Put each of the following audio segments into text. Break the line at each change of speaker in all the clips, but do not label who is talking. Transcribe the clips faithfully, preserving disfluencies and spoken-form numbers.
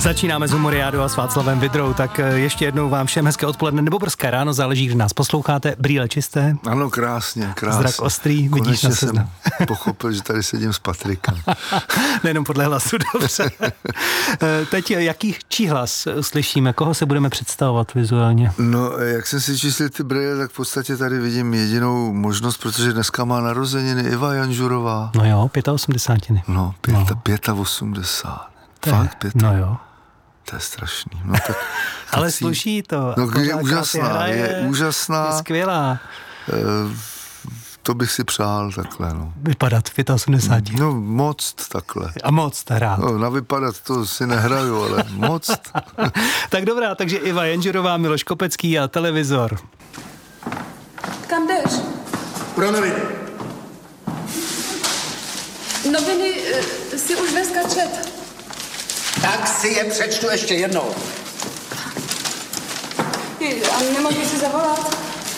Začínáme s Humoriádou a s Václavem Vydrou, tak ještě jednou vám všem hezké odpoledne nebo brzké ráno, záleží, kdy nás posloucháte. Brýle čisté.
Ano, krásně, krásně.
Zrak ostrý, vidíš na seznam.
Jsem pochopil, že tady sedím s Patrikem.
Nejenom podle hlasu, dobře. Teď jaký čí hlas slyšíme, koho se budeme představovat vizuálně?
No, jak jsem si číslil ty brýle, tak v podstatě tady vidím jedinou možnost, protože dneska má narozeniny Iva Janžurová.
No jo, osmdesátiny.
No, pět, no. osmdesát. Fakt, pět.
No jo.
To je strašný. No, tak,
ale sluší to.
No, je úžasná, hraje, je úžasná.
Je skvělá.
E, to bych si přál takhle, no.
Vypadat v osmdesáti pěti.
No, moc takhle.
A moc hrát.
No, na vypadat to si nehraju, ale moc.
Tak dobrá, takže Iva Janžurová, Miloš Kopecký a televizor.
Kam jdeš?
Pro noviny.
Noviny uh, si už dneska čet.
Tak si je přečtu ještě jednou.
Ty, a nemohl si zavolat?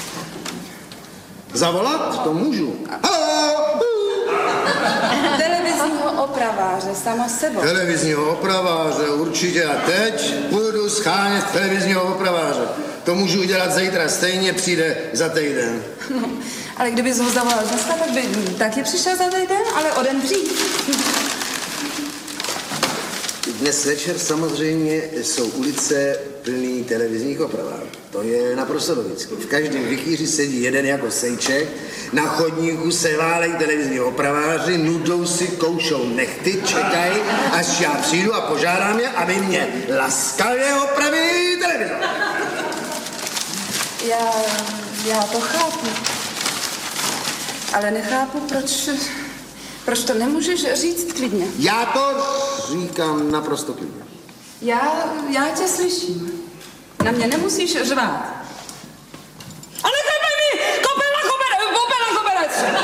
Zavolat? To můžu. Haló!
Televizního opraváře, samo sebou.
Televizního opraváře, určitě. A teď budu schánět televizního opraváře. To můžu udělat zítra, stejně přijde za týden.
No, ale kdybys ho zavolal dneska, tak by taky přišel za týden, ale o den dřív.
Dnes večer samozřejmě jsou ulice plný televizních opravářů. To je naprosto logické. V každém vikýři sedí jeden jako sejček, na chodníku se válejí televizní opraváři, nudou si, koušou nechty, čekají, až já přijdu a požádám je, aby mě laskavě opravili televizor.
Já, já to chápu. Ale nechápu, proč... Proč to nemůžeš říct klidně?
Já to říkám naprosto klidně.
Já, já tě slyším. Na mě nemusíš řvát. Ale nechaj mi! Kopel na koberec! Kopel na koberec!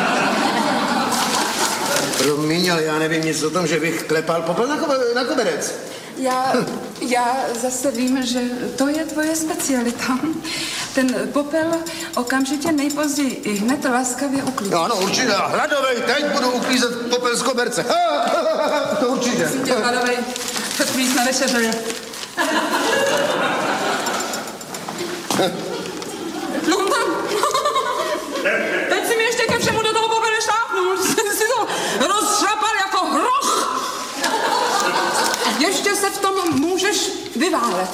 Promiň, ale já nevím nic o tom, že bych klepal popel na, kobe- na koberec.
Já, já zase vím, že to je tvoje specialita. Ten popel okamžitě nejpozději i hned laskavě uklízí.
No, no, určitě. Hladovej, teď budu uklízet popel z koberce. To určitě.
Prosím tě, Hladovej, před chvílí jsme večeřili. No tam. Teď si mi ještě ke všemu do toho popele šlápnul. Jsi si to rozšrapal jako hroch. Ještě se v tom můžeš vyválet.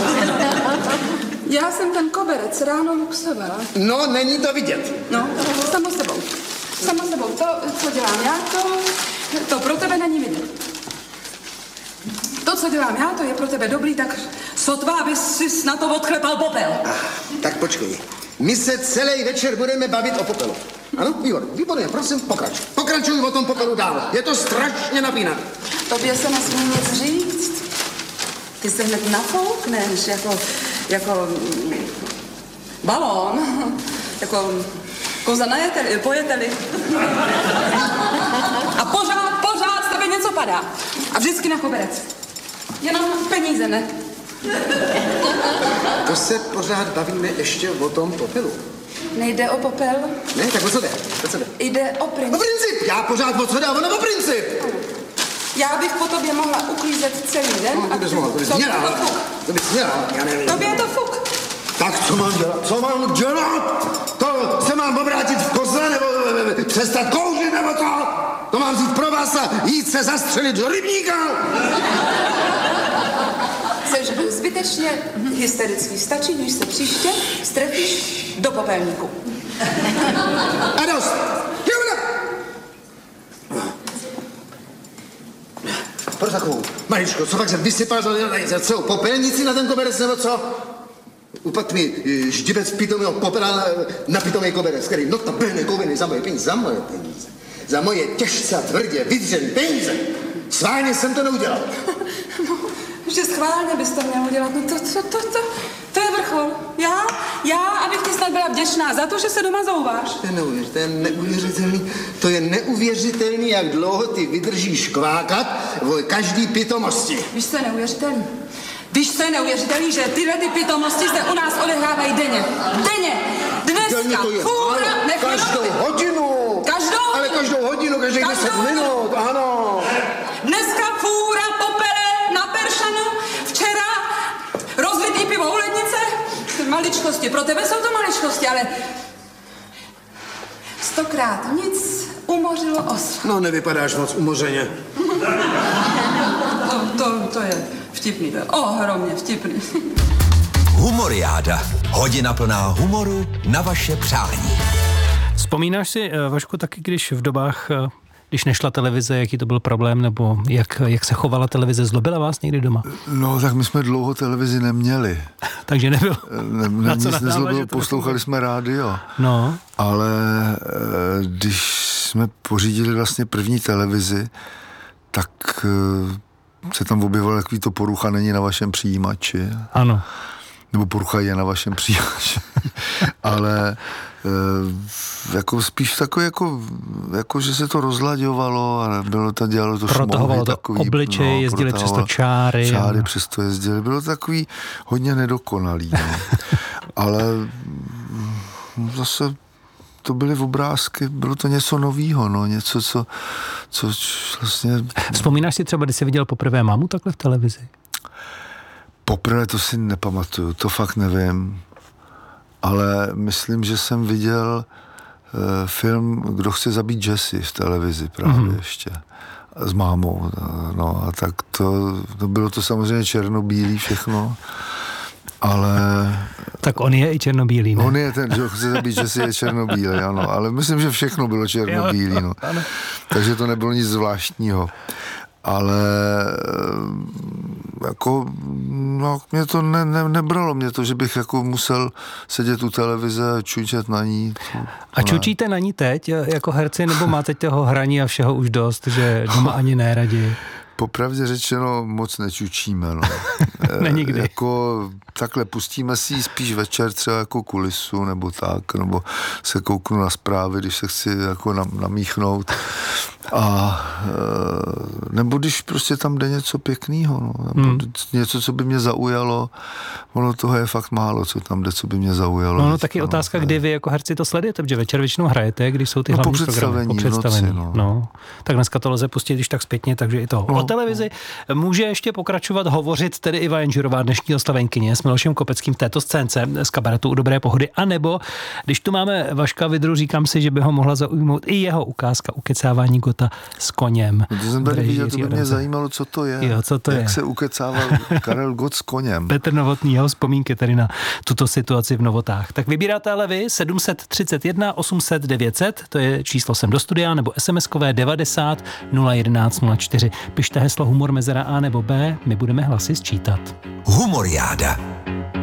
Já jsem ten koberec ráno luxovala.
No, není to vidět.
No, samo sebou. Samo sebou. To, co dělám já, to, to pro tebe není vidět. To, co dělám já, to je pro tebe dobrý, tak sotva, abys si na to odklepal popel.
Ach, tak počkej. My se celý večer budeme bavit o popelu. Ano, výborně, výborně, prosím, pokračuj. Pokračuj o tom popelu dál. Je to strašně napínavé.
Tobě se nesmí nic říct. Ty se hned nafoukneš, jako, jako balón, jako koza na jeteli, po jeteli. A pořád, pořád z tebe něco padá. A vždycky na koberec. Jenom peníze, ne?
To se pořád bavíme ještě o tom popelu.
Nejde o popel?
Ne, tak o co jde? O co jde?
Jde o princip.
O princip! Já pořád o co jde, ono o princip!
Já bych po tobě mohla uklízet celý den.
No, to bys mohla, to bys měla. To bys měla, já nevím.
Tobě je to fuk.
Tak co mám dělat? Co mám dělat? To se mám obrátit v koze, nebo přestat kouřit, nebo to? To mám vzít pro vás a jít se zastřelit do rybníka?
Jsi zbytečně hysterický. Stačí, když se příště strefíš do popelníku.
A dost! Proč takovou? Maričko, co fakt jsem vysypal za, za celou popelnici na ten koberec, nebo co? Upad mi ždibec pitomého popela na, na pitomý koberec, který notabene koviny za moje peníze, za moje peníze. Za moje těžce a tvrdě vydřený peníze. Sválně jsem to neudělal.
No, že schválně bys to měl udělat. No to, to, to, to, to je vrchol. Já, já, abych ti snad byla vděčná za to, že se doma zouváš.
To je neuvěřitelný, to je neuvěřitelný, to je neuvěřitelný, jak dlouho ty vydržíš kvákat o každý pitomosti.
Víš, co je neuvěřitelný? Víš, co je neuvěřitelný, že tyhle ty pitomosti se u nás odehrávají denně. Denně. Dneska. Fůra,
každou hodinu.
Každou
Ale každou hodinu, každých deset minut, ano.
Dneska fůra popele na Peršanu maličkosti, pro tebe jsou to maličkosti, ale stokrát nic umořilo os.
No, nevypadáš moc umořeně.
To, to, to je vtipný, to je ohromně vtipný.
Humoriáda. Hodina plná humoru na vaše přání.
Vzpomínáš si, Vašku, taky, když v dobách, když nešla televize, jaký to byl problém, nebo jak, jak se chovala televize, zlobila vás někdy doma?
No, tak my jsme dlouho televizi neměli.
Takže nebylo.
Ne, ne, nic nezlobilo, poslouchali jsme rádio.
No.
Ale když jsme pořídili vlastně první televizi, tak se tam objevilo takový to porucha není na vašem přijímači.
Ano.
Nebo porucha je na vašem přijímači. Ale e, jako spíš takový, jako, jako, že se to rozlaďovalo a bylo to, dělalo to šmouhy.
Protahovalo to
takový,
obličej, no, jezdili přes to čáry.
Čáry
a...
přes to jezdili. Bylo to takový hodně nedokonalý. No. Ale zase to byly obrázky, bylo to něco novýho, no, něco, co, co vlastně...
Vzpomínáš si třeba, když jsi viděl poprvé mámu takhle v televizi?
Poprvé to si nepamatuju, to fakt nevím, ale myslím, že jsem viděl uh, film Kdo chce zabít Jessie v televizi právě mm-hmm. ještě s mámou, no a tak to, to bylo to samozřejmě černobílý všechno, ale...
Tak on je i černobílý, ne?
On je ten, že chce zabít Jessie je černobílý, ano, ale myslím, že všechno bylo černobílý, no. Takže to nebylo nic zvláštního. Ale jako, no, mě to ne, ne, nebralo mě to, že bych jako musel sedět u televize a čučet na ní.
A čučíte na ní teď jako herci, nebo máte toho hraní a všeho už dost, že doma ani ne raději?
Popravdě řečeno moc nečučíme, no.
Nenikdy.
Jako takhle pustíme si ji spíš večer třeba jako kulisu nebo tak, nebo se kouknu na zprávy, když se chci jako namíchnout. A nebo když prostě tam jde něco pěknýho, no, nebo hmm. něco, co by mě zaujalo, ono toho je fakt málo, co tam jde, co by mě zaujalo.
No, no taky no, otázka, no, kdy vy jako herci to sledujete, protože večer většinou hrajete, když jsou ty
no,
hlavní
po
programy. Po představení.
Noci, no.
No. Tak dneska to lze pustit, když tak zpětně, takže i to. No, o televizi no. může ještě pokračovat hovořit tedy Iva Jenžerová, dnešní oslavenkyně s Milošem Kopeckým v této scénce z kabaretu U dobré pohody, anebo když tu máme Vaška Vidru, říkám si, že by ho mohla zaujmout i jeho ukázka ukecávání Gotta s koněm.
No to jsem tady viděl, to by mě zajímalo, co to je.
Jo, co to
Jak
je?
se ukecával Karel Gott s koněm.
Petr Novotný, jeho vzpomínky tady na tuto situaci v Novotách. Tak vybíráte ale vy sedm set třicet jedna osm set devět set, to je číslo sem do studia, nebo SMSkové devadesát nula jedenáct nula čtyři. Pište heslo humor mezera A nebo B, my budeme hlasy sčítat.
Humoriáda.